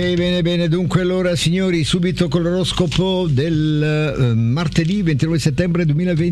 Bene, bene, dunque allora signori, subito con l'oroscopo del martedì 29 settembre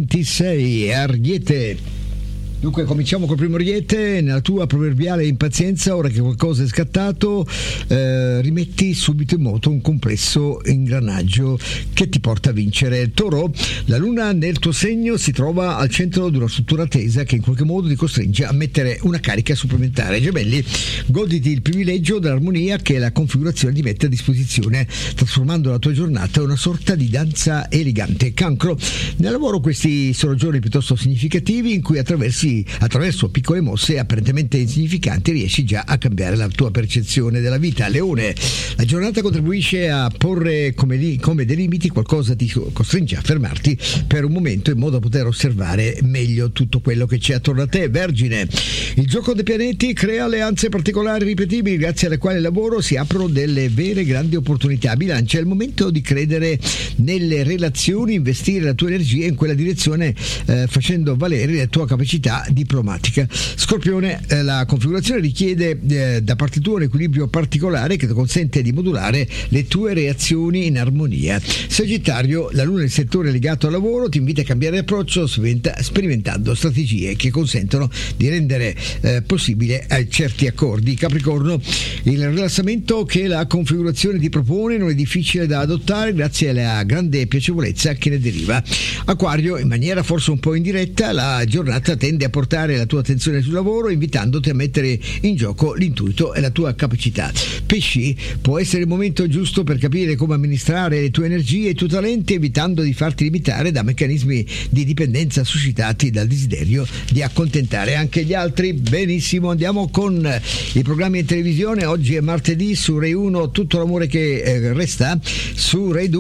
2026, Ariete. Dunque cominciamo col primo Ariete. Nella tua proverbiale impazienza, ora che qualcosa è scattato, rimetti subito in moto un complesso ingranaggio che ti porta a vincere. Toro, la luna nel tuo segno si trova al centro di una struttura tesa che in qualche modo ti costringe a mettere una carica supplementare. Gemelli, goditi il privilegio dell'armonia che la configurazione ti mette a disposizione, trasformando la tua giornata in una sorta di danza elegante. Cancro, nel lavoro questi sono giorni piuttosto significativi in cui attraverso piccole mosse apparentemente insignificanti riesci già a cambiare la tua percezione della vita. Leone, la giornata contribuisce a porre come dei limiti, qualcosa ti costringe a fermarti per un momento in modo da poter osservare meglio tutto quello che c'è attorno a te. Vergine, il gioco dei pianeti crea alleanze particolari ripetibili grazie alle quali il lavoro si aprono delle vere grandi opportunità. Bilancia, è il momento di credere nelle relazioni, investire la tua energia in quella direzione, facendo valere la tua capacità diplomatica. Scorpione, la configurazione richiede da parte tua un equilibrio particolare che ti consente di modulare le tue reazioni in armonia. Sagittario, la luna nel settore legato al lavoro ti invita a cambiare approccio sperimentando strategie che consentono di rendere possibile certi accordi. Capricorno, il rilassamento che la configurazione ti propone non è difficile da adottare grazie alla grande piacevolezza che ne deriva. Acquario, in maniera forse un po' indiretta la giornata tende a portare la tua attenzione sul lavoro, invitandoti a mettere in gioco l'intuito e la tua capacità. Pesci, può essere il momento giusto per capire come amministrare le tue energie e i tuoi talenti, evitando di farti limitare da meccanismi di dipendenza suscitati dal desiderio di accontentare anche gli altri. Benissimo, andiamo con i programmi in televisione. Oggi è martedì, su Rai 1 Tutto l'amore che resta, su Rai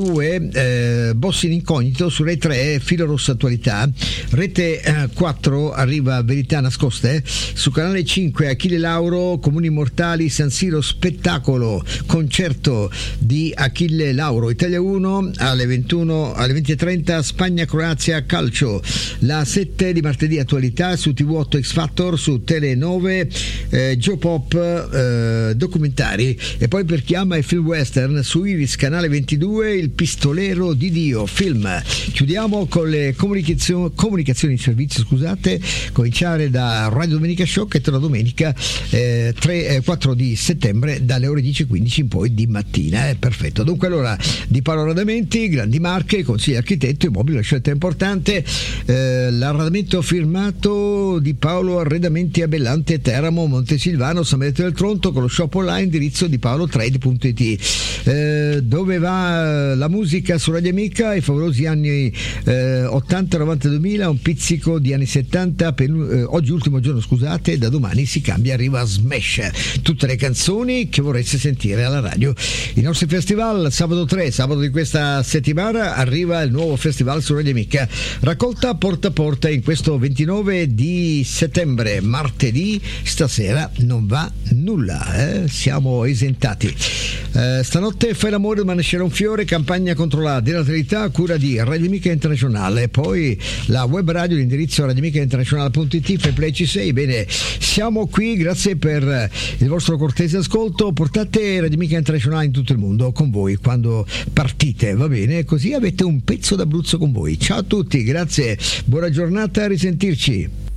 2 Boss in incognito, su Rai 3 Filo rosso attualità, Rete 4 arriva Verità nascoste, su canale 5 Achille Lauro Comuni mortali San Siro spettacolo, concerto di Achille Lauro. Italia 1 alle 21, alle 20:30 Spagna Croazia calcio. La 7 di martedì attualità, su TV8 X Factor, su Tele 9 Geopop documentari, e poi per chi ama il film western su Iris canale 22 Il pistolero di Dio film. Chiudiamo con le comunicazioni di servizio, scusate, cominciare da Radio Domenica Show, che torna domenica 4 di settembre dalle ore 10:15 in poi di mattina. Perfetto. Dunque allora, di Paolo Arredamenti, grandi marche, consigli architetto, immobile, la scelta è importante. L'arredamento firmato di Paolo Arredamenti a Bellante, Teramo, Montesilvano, San Benedetto del Tronto, con lo shop online indirizzo di paolotrade.it. Dove va la musica su Radio Amica, i favolosi anni 80, 90, 2000, un pizzico di anni 70, oggi ultimo giorno, scusate, da domani si cambia, arriva Smash, tutte le canzoni che vorreste sentire alla radio. I nostri festival, sabato di questa settimana arriva il nuovo festival su Radio Amica, raccolta porta a porta in questo 29 di settembre, martedì. Stasera non va nulla, siamo esentati. Stanotte fai l'amore ma nascerà un fiore, campagna contro la denatalità a cura di Radio Amica Internazionale, poi la web radio, l'indirizzo radioamicainternazionale.it, fai play C6. Bene, siamo qui, grazie per il vostro cortese ascolto. Portate Radio Amica Internazionale in tutto il mondo con voi quando partite, va bene? Così avete un pezzo d'Abruzzo con voi. Ciao a tutti, grazie, buona giornata, a risentirci.